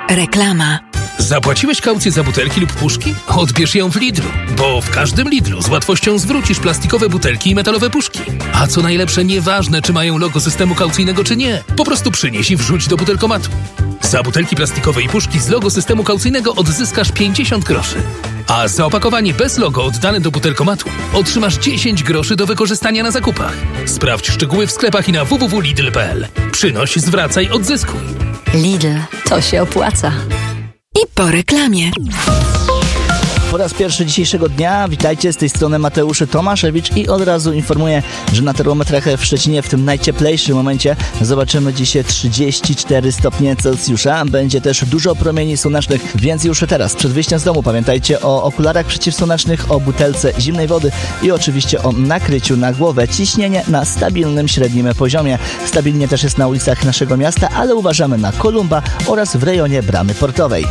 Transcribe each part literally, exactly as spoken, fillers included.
Reklama. Zapłaciłeś kaucję za butelki lub puszki? Odbierz ją w Lidlu, bo w każdym Lidlu z łatwością zwrócisz plastikowe butelki i metalowe puszki. A co najlepsze, nieważne czy mają logo systemu kaucyjnego czy nie, po prostu przynieś i wrzuć do butelkomatu. Za butelki plastikowe i puszki z logo systemu kaucyjnego odzyskasz pięćdziesiąt groszy. A za opakowanie bez logo oddane do butelkomatu otrzymasz dziesięć groszy do wykorzystania na zakupach. Sprawdź szczegóły w sklepach i na w w w kropka lidl kropka p l. Przynoś, zwracaj, odzyskuj. Lidl, to się opłaca. I po reklamie. Po raz pierwszy dzisiejszego dnia, witajcie, z tej strony Mateusz Tomaszewicz i od razu informuję, że na termometrach w Szczecinie w tym najcieplejszym momencie zobaczymy dzisiaj trzydzieści cztery stopnie Celsjusza. Będzie też dużo promieni słonecznych, więc już teraz przed wyjściem z domu pamiętajcie o okularach przeciwsłonecznych, o butelce zimnej wody i oczywiście o nakryciu na głowę. Ciśnienie na stabilnym średnim poziomie. Stabilnie też jest na ulicach naszego miasta, ale uważamy na Kolumba oraz w rejonie Bramy Portowej.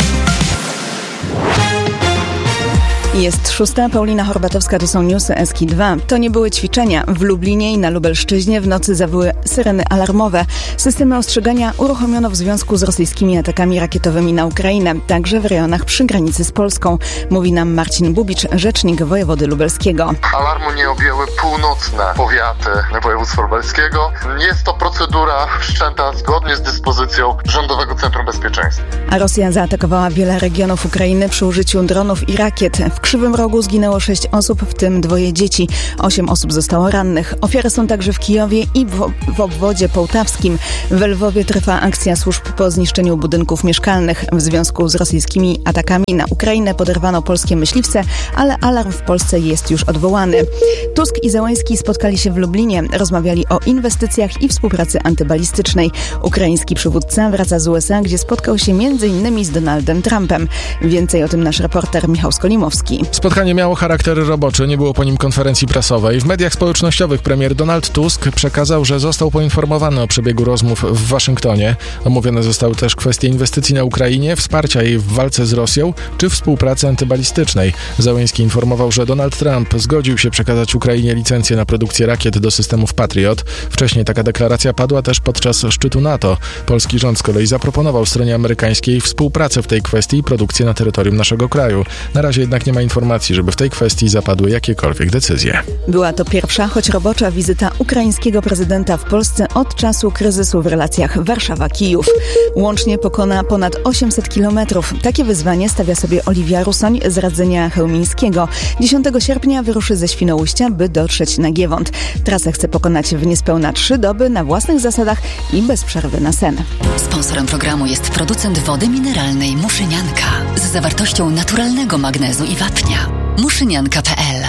Jest szósta, Paulina Horbatowska, to są newsy S K dwa. To nie były ćwiczenia. W Lublinie i na Lubelszczyźnie w nocy zawyły syreny alarmowe. Systemy ostrzegania uruchomiono w związku z rosyjskimi atakami rakietowymi na Ukrainę, także w rejonach przy granicy z Polską, mówi nam Marcin Bubicz, rzecznik wojewody lubelskiego. Alarmu nie objęły północne powiaty województwa lubelskiego. Jest to procedura wszczęta zgodnie z dyspozycją Rządowego Centrum Bezpieczeństwa. A Rosja zaatakowała wiele regionów Ukrainy przy użyciu dronów i rakiet. W Krzywym Rogu zginęło sześć osób, w tym dwoje dzieci. Osiem osób zostało rannych. Ofiary są także w Kijowie i w, w obwodzie połtawskim. W Lwowie trwa akcja służb po zniszczeniu budynków mieszkalnych. W związku z rosyjskimi atakami na Ukrainę poderwano polskie myśliwce, ale alarm w Polsce jest już odwołany. Tusk i Zełenski spotkali się w Lublinie. Rozmawiali o inwestycjach i współpracy antybalistycznej. Ukraiński przywódca wraca z U S A, gdzie spotkał się między innymi z Donaldem Trumpem. Więcej o tym nasz reporter Michał Skolimowski. Spotkanie miało charakter roboczy, nie było po nim konferencji prasowej. W mediach społecznościowych premier Donald Tusk przekazał, że został poinformowany o przebiegu rozmów w Waszyngtonie. Omówione zostały też kwestie inwestycji na Ukrainie, wsparcia jej w walce z Rosją czy współpracy antybalistycznej. Zełenski informował, że Donald Trump zgodził się przekazać Ukrainie licencję na produkcję rakiet do systemów Patriot. Wcześniej taka deklaracja padła też podczas szczytu NATO. Polski rząd z kolei zaproponował stronie amerykańskiej współpracę w tej kwestii i produkcję na terytorium naszego kraju. Na razie jednak nie ma informacji, żeby w tej kwestii zapadły jakiekolwiek decyzje. Była to pierwsza, choć robocza wizyta ukraińskiego prezydenta w Polsce od czasu kryzysu w relacjach Warszawa-Kijów. Łącznie pokona ponad osiemset kilometrów. Takie wyzwanie stawia sobie Oliwia Rusoń z Radzenia Chełmińskiego. dziesiątego sierpnia wyruszy ze Świnoujścia, by dotrzeć na Giewont. Trasę chce pokonać w niespełna trzy doby na własnych zasadach i bez przerwy na sen. Sponsorem programu jest producent wody mineralnej Muszynianka z zawartością naturalnego magnezu i wapnia. muszynianka kropka p l.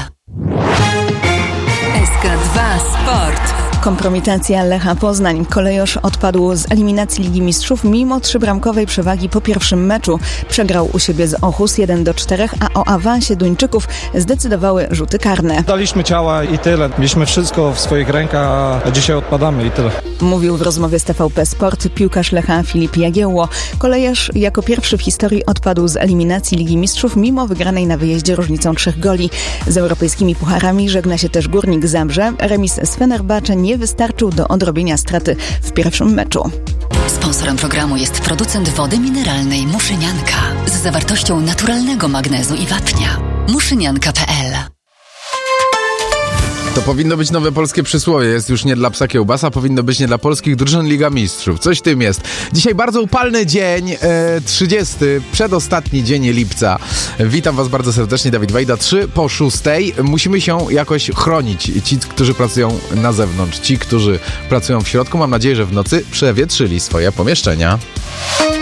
S K dwa Sport. Kompromitacja Lecha Poznań. Kolejosz odpadł z eliminacji Ligi Mistrzów mimo trzybramkowej przewagi po pierwszym meczu. Przegrał u siebie z Ochus jeden do czterech, a o awansie Duńczyków zdecydowały rzuty karne. Daliśmy ciała i tyle. Mieliśmy wszystko w swoich rękach, a dzisiaj odpadamy i tyle. Mówił w rozmowie z T V P Sport piłkarz Lecha Filip Jagiełło. Kolejarz jako pierwszy w historii odpadł z eliminacji Ligi Mistrzów mimo wygranej na wyjeździe różnicą trzech goli. Z europejskimi pucharami żegna się też Górnik Zabrze. Remis z Fenerbahce nie wystarczył do odrobienia straty w pierwszym meczu. Sponsorem programu jest producent wody mineralnej Muszynianka z zawartością naturalnego magnezu i wapnia. muszynianka kropka p l. To powinno być nowe polskie przysłowie. Jest już nie dla psa kiełbasa, powinno być nie dla polskich drużyn Liga Mistrzów. Coś w tym jest. Dzisiaj bardzo upalny dzień, e, trzydziesty, przedostatni dzień lipca. Witam was bardzo serdecznie, Dawid Wajda. Trzy po szóstej. Musimy się jakoś chronić. Ci, którzy pracują na zewnątrz, ci, którzy pracują w środku. Mam nadzieję, że w nocy przewietrzyli swoje pomieszczenia.